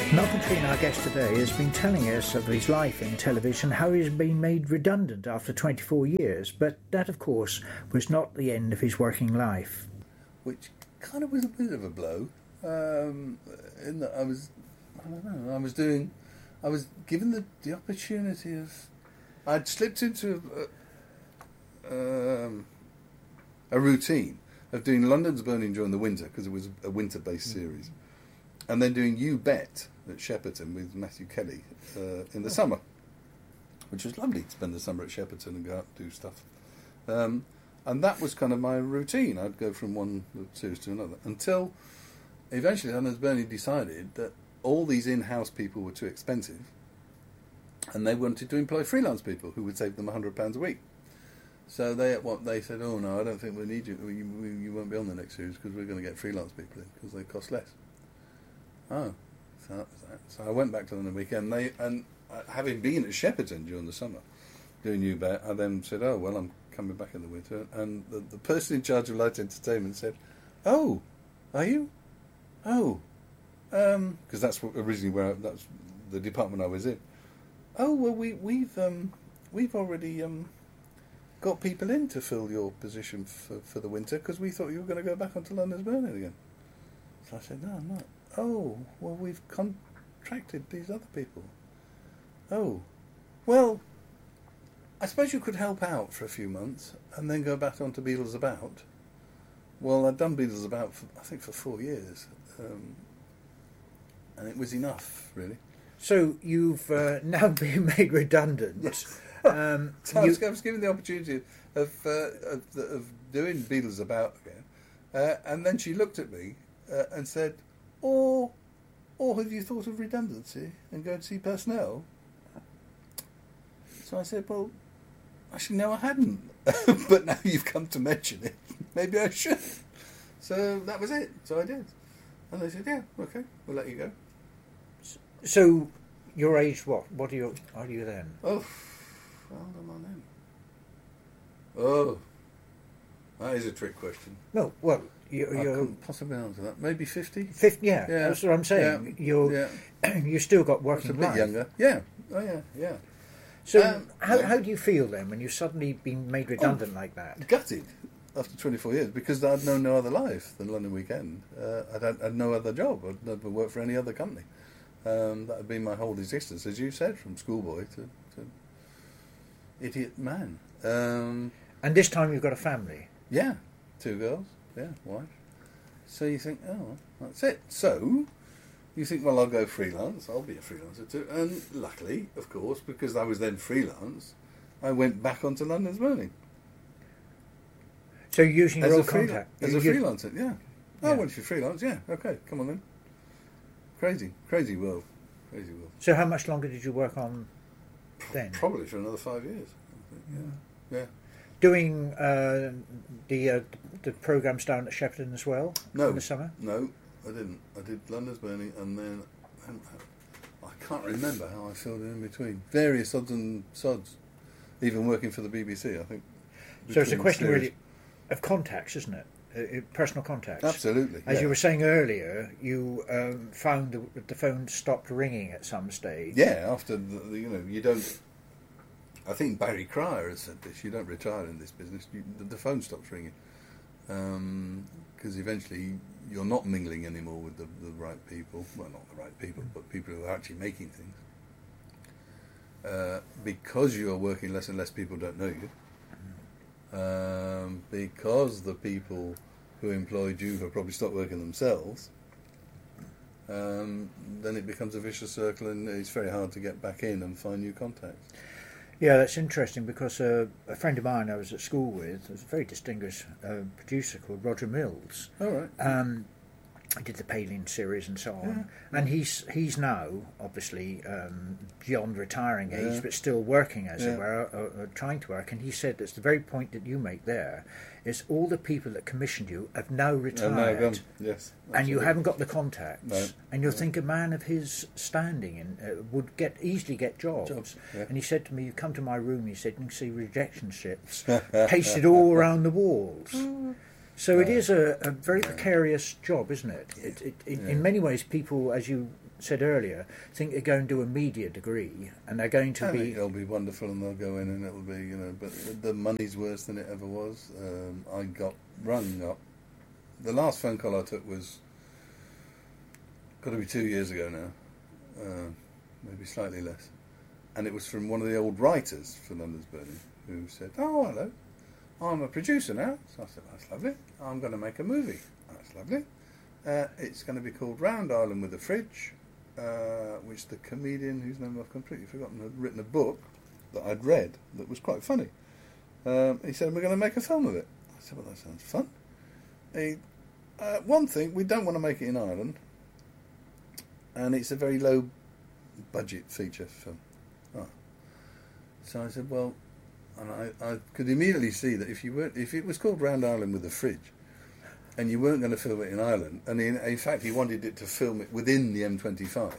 Malcolm Treen, our guest today, has been telling us of his life in television, how he's been made redundant after 24 years, but that, of course, was not the end of his working life. Which kind of was a bit of a blow, in that I was given the opportunity of, I'd slipped into a routine of doing London's Burning during the winter, because it was a winter-based series, and then doing You Bet at Shepperton with Matthew Kelly in the summer, which was lovely to spend the summer at Shepperton and go out and do stuff. And that was kind of my routine. I'd go from one series to another, until eventually London's Burning decided that all these in-house people were too expensive, and they wanted to employ freelance people who would save them £100 a week. So they said, "Oh no, I don't think we need you. You won't be on the next series because we're going to get freelance people in because they cost less." Oh, so that was that. So I went back to them on the weekend. Having been at Shepperton during the summer doing You Bet, I then said, "Oh well, I'm coming back in the winter." And the person in charge of light entertainment said, "Oh, are you? Oh, because that's originally that's the department I was in. Oh well, we've already got people in to fill your position for the winter because we thought you were going to go back onto London's Burning again." So I said, "No, I'm not." "Oh, well, we've contracted these other people." "Oh, well, I suppose you could help out for a few months and then go back onto Beatles About." Well, I'd done Beatles About, for 4 years, and it was enough, really. So you've now been made redundant. Yes. So I was given the opportunity of doing Beatles About again, and then she looked at me and said, or have you thought of redundancy and going to see personnel?" So I said, "Well, actually, no, I hadn't. But now you've come to mention it, maybe I should." So that was it. So I did. And they said, "Yeah, okay, we'll let you go." So your age, what? What are you then? Oh, how old am I then? Oh, that is a trick question. No, well, I couldn't possibly answer that. Maybe 50? 50, yeah, that's what I'm saying. Yeah. You still got working That's a bit life. younger. Yeah. Oh, yeah. So how do you feel then when you've suddenly been made redundant like that? Gutted after 24 years, because I'd known no other life than London Weekend. I'd had no other job. I'd never worked for any other company. That had been my whole existence, as you said, from schoolboy to idiot man. And this time you've got a family. Yeah, 2 girls. Yeah, wife. So you think, oh, that's it. So you think, well, I'll go freelance. I'll be a freelancer too. And luckily, of course, because I was then freelance, I went back onto London's Burning. So you're using your old contact as a freelancer, yeah. Oh, well, if you're freelance, yeah. Okay, come on then. Crazy world. So how much longer did you work on then? Probably for another 5 years. I think, yeah. Doing the programmes down at Shepperton as well in the summer? No, I didn't. I did London's Burning, and then I can't remember how I filled in between. Various odds and sods, even working for the BBC, I think. So it's a question really of contacts, isn't it? Personal contacts. Absolutely. As you were saying earlier, you found the phone stopped ringing at some stage. Yeah, after you don't. I think Barry Cryer has said this. You don't retire in this business. The phone stops ringing because eventually you're not mingling anymore with the right people. Well, not the right people, but people who are actually making things. Because you are working less and less, people don't know you. Because the people who employed you have probably stopped working themselves, then it becomes a vicious circle, and it's very hard to get back in and find new contacts. Yeah, that's interesting because a friend of mine I was at school with was a very distinguished producer called Roger Mills. All right. I did the Palin series and so on, and he's now obviously beyond retiring age, but still working as it were, trying to work. And he said that's the very point that you make there. Is all the people that commissioned you have now retired, yes, and you haven't got the contacts, no, and you'll think a man of his standing would easily get jobs. Yeah. And he said to me, "You come to my room," he said, "you can see rejection slips pasted all around the walls." So it is a very precarious job, isn't it? In many ways, people, as you said earlier, think they go and do a media degree, and they're going to be... It'll be wonderful, and they'll go in, and it'll be, but the money's worse than it ever was. I got rung up. The last phone call I took was, got to be 2 years ago now, maybe slightly less, and it was from one of the old writers for London's Burning, who said, "Oh, hello, I'm a producer now." So I said, "That's lovely. I'm going to make a movie." "That's lovely. It's going to be called Round Island with a Fridge," which the comedian, whose name I've completely forgotten, had written a book that I'd read that was quite funny. He said, "We're going to make a film of it." I said, "Well, that sounds fun." One thing, we don't want to make it in Ireland, and it's a very low budget feature film. Oh. So I said, well, and I could immediately see that if it was called Round Island with a Fridge, and you weren't going to film it in Ireland, and in fact he wanted it to film it within the M25,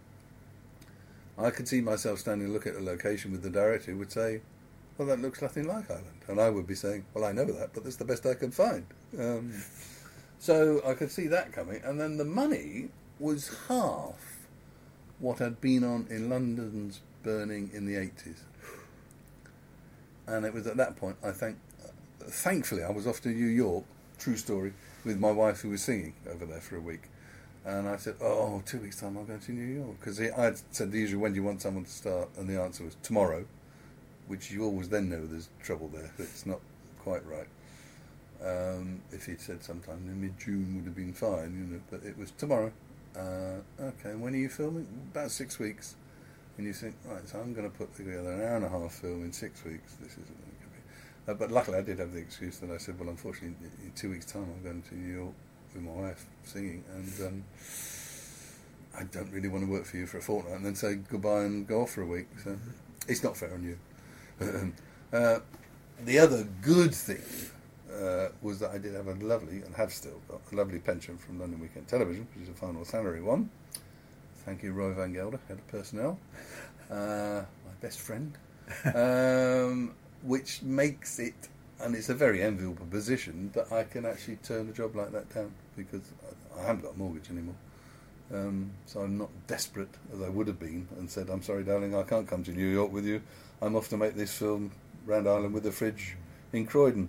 I could see myself standing and look at the location with the director who would say, "Well, that looks nothing like Ireland," and I would be saying, "Well, I know that, but that's the best I can find." So I could see that coming, and then the money was half what had been on in London's Burning in the 80s. And it was at that point, thankfully I was off to New York, true story, with my wife who was singing over there for a week. And I said, 2 weeks' time I'll go to New York. Because I said the usual, "When do you want someone to start?" And the answer was tomorrow, which you always then know there's trouble there. It's not quite right. If he'd said sometime in mid-June would have been fine, but it was tomorrow. Okay, when are you filming? About 6 weeks. And you think, right, so I'm going to put together an hour and a half film in 6 weeks. This isn't going to be... but luckily I did have the excuse that I said, well, unfortunately, in 2 weeks' time I'm going to New York with my wife singing, and I don't really want to work for you for a fortnight and then say goodbye and go off for a week. So it's not fair on you. The other good thing was that I did have a lovely, and have still got a lovely pension from London Weekend Television, which is a final salary one. Thank you, Roy Van Gelder, head of personnel, my best friend, which makes it, and it's a very enviable position, that I can actually turn a job like that down, because I haven't got a mortgage anymore. So I'm not desperate as I would have been and said, "I'm sorry, darling, I can't come to New York with you. I'm off to make this film, Round Island with a Fridge, in Croydon."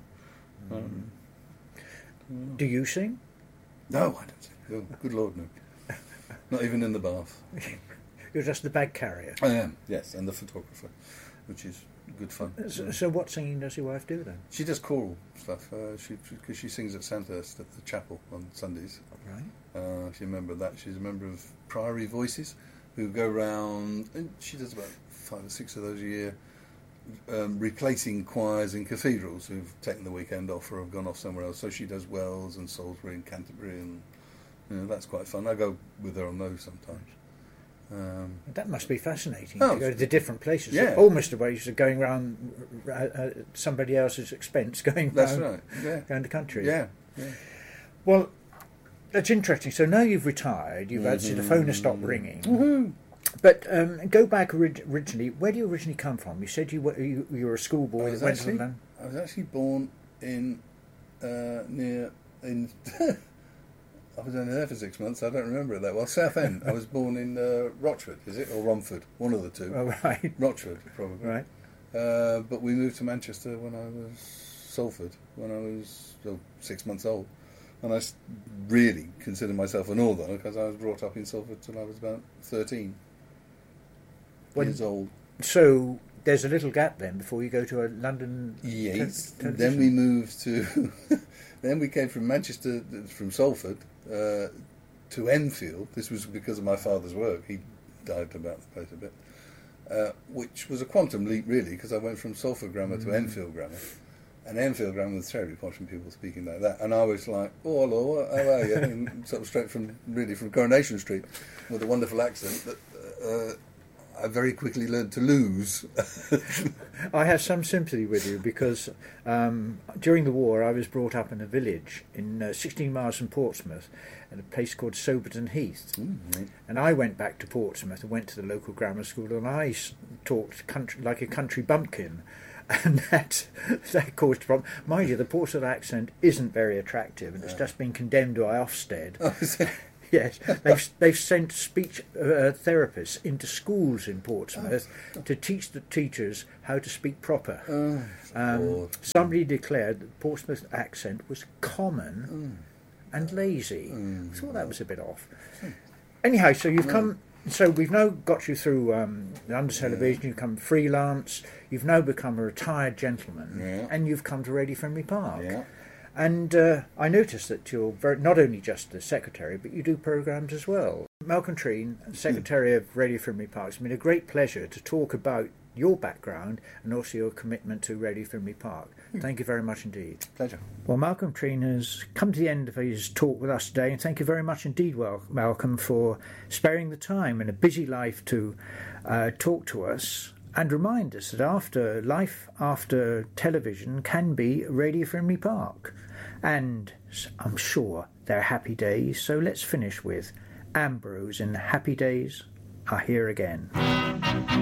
Do you sing? No, I don't sing. Oh, good Lord, no. Not even in the bath. You're just the bag carrier. I am, yes, and the photographer, which is good fun. So what singing does your wife do then? She does choral stuff, because she sings at Sandhurst at the chapel on Sundays. Right. She's a member of that. She's a member of Priory Voices, who go round, and she does about 5 or 6 of those a year, replacing choirs in cathedrals who've taken the weekend off or have gone off somewhere else. So she does Wells and Salisbury and Canterbury, and that's quite fun. I go with her on those sometimes. That must be fascinating, to go to the different places. Yeah. Almost a way of going around somebody else's expense, going That's around, right. Yeah. around the country. Yeah. Well, that's interesting. So now you've retired, you've had the phone has stopped ringing. Mm-hmm. But go back originally. Where do you originally come from? You said you were a schoolboy that went to London. I was actually born in I was only there for 6 months. I don't remember it that well. Southend. I was born in Rochford, is it, or Romford? One of the two. Oh, right. Rochford, probably. Right. But we moved to Manchester when I was Salford, when I was 6 months old. And I really consider myself a northerner because I was brought up in Salford till I was about 13 years old. So there's a little gap then before you go to a London. Yes. Then we moved to. Then we came from Manchester, from Salford, to Enfield. This was because of my father's work. He dived about the place a bit, which was a quantum leap, really, because I went from Salford grammar to Enfield grammar. And Enfield grammar was terribly posh from people speaking like that. And I was like, "Oh, hello, how are you?" And sort of straight from Coronation Street, with a wonderful accent that I very quickly learned to lose. I have some sympathy with you because during the war I was brought up in a village in 16 miles from Portsmouth at a place called Soberton Heath. Mm-hmm. And I went back to Portsmouth and went to the local grammar school, and I talked like a country bumpkin. And that caused a problem. Mind you, the Portsmouth accent isn't very attractive, and it's just been condemned by Ofsted. Yes, they've sent speech therapists into schools in Portsmouth to teach the teachers how to speak proper. Somebody declared that the Portsmouth accent was common and lazy. I thought that was a bit off. Anyhow, so you've come. So we've now got you through London Television. You've come freelance. You've now become a retired gentleman, and you've come to Radio Frimley Park. Yeah. And I noticed that you're not only just the secretary, but you do programmes as well. Malcolm Treen, secretary of Radio Frimley Park, it's been a great pleasure to talk about your background and also your commitment to Radio Frimley Park. Thank you very much indeed. Pleasure. Well, Malcolm Treen has come to the end of his talk with us today, and thank you very much indeed, Malcolm, for sparing the time in a busy life to talk to us and remind us that life after television can be Radio Frimley Park. And I'm sure they're happy days, so let's finish with Ambrose and Happy Days Are Here Again.